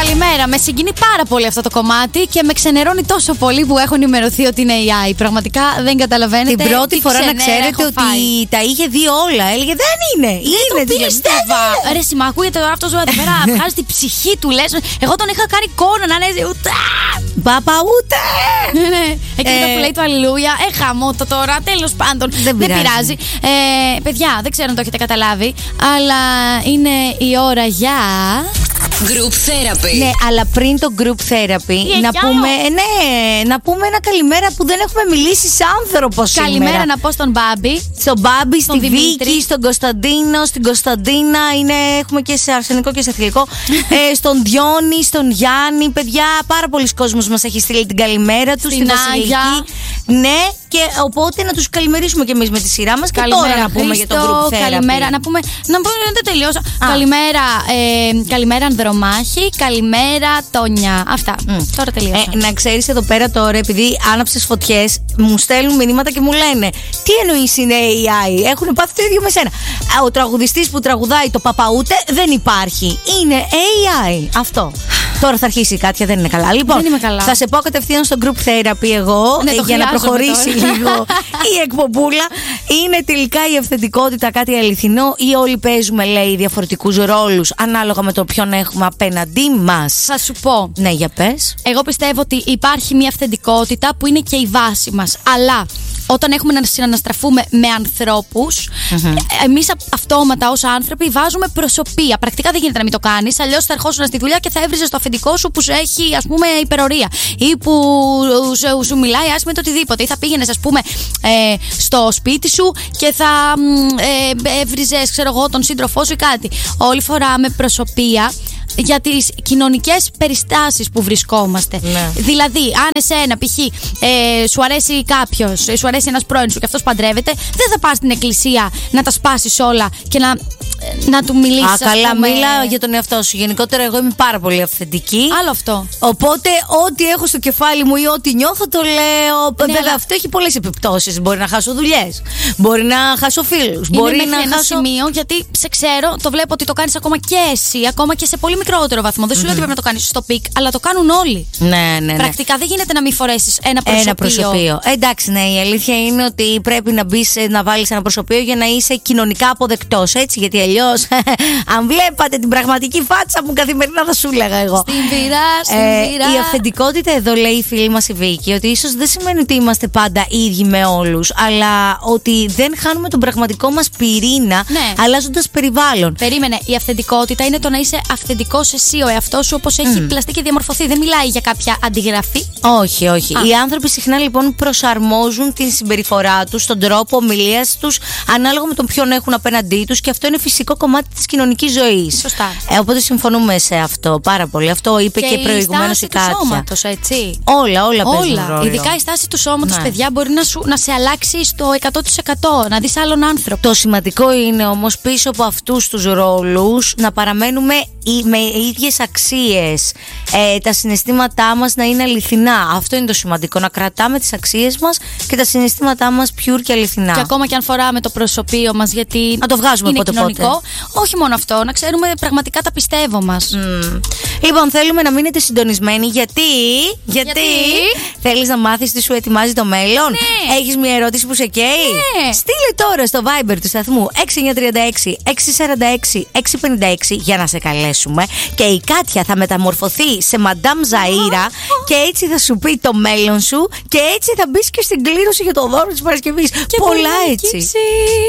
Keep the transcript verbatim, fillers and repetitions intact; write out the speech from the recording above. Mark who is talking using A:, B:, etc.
A: Καλημέρα. Με συγκινεί πάρα πολύ αυτό το κομμάτι και με ξενερώνει τόσο πολύ που έχω ενημερωθεί ότι είναι έι άι. Πραγματικά δεν καταλαβαίνετε.
B: Την πρώτη φορά να ξέρετε ότι
A: φάει.
B: τα είχε δει όλα. Έλεγε δεν είναι.
A: Δεν
B: είναι,
A: το πίστευα. Ρε, σημα, ακούγεται τώρα αυτό εδώ πέρα. Βγάζει την ψυχή του, λες. Εγώ τον είχα κάνει κόνα να είναι.
B: Παπα ούτε.
A: Ναι, ναι. Εκείνο που λέει το αλληλούια. Ε, χαμό το τώρα. Τέλος πάντων.
B: Δεν πειράζει.
A: Δεν πειράζει. Ε, παιδιά, δεν ξέρω αν το έχετε καταλάβει, αλλά είναι η ώρα για.
C: Group Therapy.
B: Ναι, αλλά πριν το Group Therapy,
A: Yeah,
B: να
A: yeah.
B: πούμε, ναι, να πούμε ένα καλημέρα που δεν έχουμε μιλήσει σε άνθρωπο σήμερα.
A: Καλημέρα να πω στον Μπάμπη.
B: Στον Μπάμπη,
A: Στον
B: στη
A: Δημήτρη.
B: Βίκη, στον Κωνσταντίνο, στην Κωνσταντίνα. Είναι, έχουμε και σε αρσενικό και σε θηλυκό. ε, στον Διόνη, στον Γιάννη. Παιδιά, πάρα πολλοί κόσμος μας έχει στείλει την καλημέρα του.
A: Στην Άγια.
B: Ναι, και οπότε να τους καλημερίσουμε κι εμείς με τη σειρά μας. Και
A: Καλημέρα,
B: τώρα να πούμε για το
A: Χρήστο,
B: Group Therapy.
A: Καλημέρα, να πούμε. Να πούμε, δεν τελειώσα. Καλημέρα, ε, καλημέρα Ανδρομάχη. Καλημέρα Τόνια. Αυτά.
B: Mm.
A: Τώρα τελειώσα.
B: Ε, να ξέρεις εδώ πέρα τώρα, επειδή άναψες φωτιές, μου στέλνουν μηνύματα και μου λένε τι εννοείς είναι έι άι. Έχουν πάθει το ίδιο με σένα. Ο τραγουδιστής που τραγουδάει το Παπαούτε δεν υπάρχει. Είναι έι άι. Αυτό. Τώρα θα αρχίσει η Κάτια, δεν είναι καλά. Λοιπόν,
A: Δεν είμαι καλά.
B: θα σε πω κατευθείαν στο Group Therapy εγώ,
A: Ναι,
B: ε,
A: το
B: για να
A: χρειάζομαι
B: προχωρήσει
A: τώρα.
B: λίγο η εκπομπούλα. Είναι τελικά η αυθεντικότητα κάτι αληθινό ή όλοι παίζουμε, λέει, διαφορετικούς ρόλους ανάλογα με το ποιον έχουμε απέναντί μας?
A: Θα σου πω.
B: Ναι, για πες.
A: Εγώ πιστεύω ότι υπάρχει μια αυθεντικότητα που είναι και η βάση μας. Αλλά όταν έχουμε να συναναστραφούμε με ανθρώπους, mm-hmm. εμείς αυτόματα ως άνθρωποι βάζουμε προσωπία. Πρακτικά δεν γίνεται να μην το κάνεις. Αλλιώς θα ερχόσουν στη δουλειά και θα έβριζες το αφεντικό σου που σου έχει, ας πούμε, υπερορία. Ή που σου, σου μιλάει άσχημα το οτιδήποτε. Ή θα πήγαινες, ας πούμε, ε, στο σπίτι σου και θα ε, έβριζες, ξέρω εγώ, τον σύντροφό σου ή κάτι. Όλη φορά με προσωπία για τις κοινωνικές περιστάσεις που βρισκόμαστε.
B: Ναι.
A: Δηλαδή, αν εσένα π.χ. Ε, σου αρέσει κάποιος, ε, σου αρέσει ένας πρώην σου και αυτός παντρεύεται, δεν θα πας στην εκκλησία να τα σπάσεις όλα και να, να του μιλήσεις.
B: Α, καλά,
A: πούμε...
B: μίλα για τον εαυτό σου. Γενικότερα, εγώ είμαι πάρα πολύ αυθεντική.
A: Άλλο αυτό.
B: Οπότε, ό,τι έχω στο κεφάλι μου ή ό,τι νιώθω, το λέω.
A: Ναι,
B: Βέβαια,
A: αλλά...
B: αυτό έχει πολλές επιπτώσεις. Μπορεί να χάσω δουλειές. Μπορεί να χάσω φίλους.
A: Είναι
B: Μπορεί
A: μέχρι
B: να
A: ένα
B: χάσω.
A: σημείο, γιατί σε ξέρω, το βλέπω ότι το κάνεις ακόμα και εσύ, ακόμα και σε πολύ μικρότερο βαθμό. Δεν σου λέω ότι πρέπει να το κάνεις στο πικ, αλλά το κάνουν όλοι.
B: Ναι, ναι, ναι.
A: Πρακτικά δεν γίνεται να μην φορέσεις ένα προσωπείο.
B: Ένα προσωπείο. Ε, εντάξει, ναι, η αλήθεια είναι ότι πρέπει να μπεις, να βάλεις ένα προσωπείο για να είσαι κοινωνικά αποδεκτός. Έτσι, γιατί αλλιώς, αν βλέπατε την πραγματική φάτσα μου καθημερινά, θα σου έλεγα εγώ.
A: Στην βυρά, στην
B: Ε,
A: βυρά.
B: η αυθεντικότητα εδώ, λέει η φίλη μας η Βίκη, ότι ίσως δεν σημαίνει ότι είμαστε πάντα ίδιοι με όλους, αλλά ότι δεν χάνουμε τον πραγματικό μας πυρήνα,
A: Ναι.
B: αλλάζοντας περιβάλλον.
A: Περίμενε, η αυθεντικότητα είναι το να είσαι αυθεντικός εσύ, ο εαυτός σου όπως έχει πλαστεί και διαμορφωθεί. Δεν μιλάει για κάποια αντιγραφή.
B: Όχι, όχι.
A: Α.
B: Οι άνθρωποι συχνά λοιπόν προσαρμόζουν την συμπεριφορά τους, τον τρόπο ομιλίας τους, ανάλογα με τον ποιον έχουν απέναντί τους, και αυτό είναι φυσικό κομμάτι της κοινωνικής ζωής.
A: Σωστά.
B: Ε, οπότε συμφωνούμε σε αυτό πάρα πολύ. Αυτό είπε και, και προηγουμένως η
A: στάση
B: Κάτια.
A: του σώματος, έτσι.
B: Όλα, όλα παίζουν
A: Όλα.
B: ρόλο.
A: Ειδικά η στάση του σώματος,
B: Ναι.
A: παιδιά, μπορεί να, σου, να σε αλλάξει στο εκατό τοις εκατό. Να δεις άλλον άνθρωπο.
B: Το σημαντικό είναι όμως πίσω από αυτούς τους ρόλους να παραμένουμε με ίδιες αξίες. Ε, τα συναισθήματά μας να είναι αληθινά. Αυτό είναι το σημαντικό. Να κρατάμε τις αξίες μας και τα συναισθήματά μας pure και αληθινά.
A: Και ακόμα και αν φοράμε το προσωπείο μας, γιατί
B: να το βγάζουμε
A: είναι
B: πότε
A: κοινωνικό.
B: πότε.
A: Όχι μόνο αυτό, να ξέρουμε πραγματικά τα πιστεύω μας.
B: Mm. Λοιπόν, θέλουμε να μείνετε συντονισμένοι. Γιατί, γιατί,
A: Γιατί?
B: θέλεις να μάθεις τι σου ετοιμάζει το μέλλον.
A: Ναι.
B: Έχεις μια ερώτηση που σε καίει.
A: Ναι.
B: Στείλε τώρα στο Viber του σταθμού έξι εννιά τρία έξι έξι τέσσερα έξι έξι πέντε έξι για να σε καλέσουμε. Και η Κάτια θα μεταμορφωθεί σε Μαντάμ Ζαΐρα και έτσι θα σου πει το μέλλον σου και έτσι θα μπεις και στην κλήρωση για το δώρο της Παρασκευής.
A: Και
B: πολλά
A: μπορεί να
B: έτσι.
A: νικήσει.